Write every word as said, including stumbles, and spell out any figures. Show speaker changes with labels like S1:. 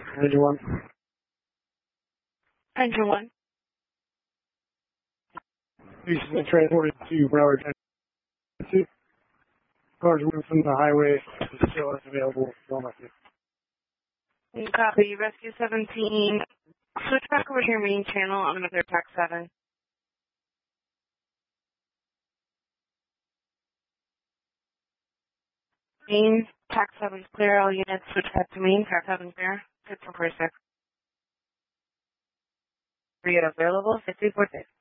S1: Engine one.
S2: Engine one.
S1: Police has been transported to Broward, Tennessee. Cars moving from the highway is still available.
S2: Copy. Rescue seventeen. Switch back over to your main channel. I'm going to clear Tac seven. Main, Tac seven's clear. All units switch back to main. Tac seven clear. six four four six. Three available. six four six.